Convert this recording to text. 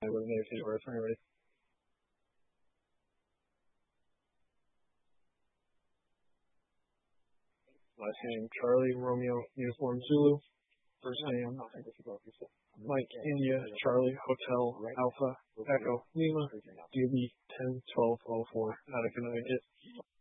I would have never or ready. Last name Charlie Romeo Uniform Zulu. First name Mike India Charlie Hotel Alpha Echo Lima UB 101204 out of Connecticut.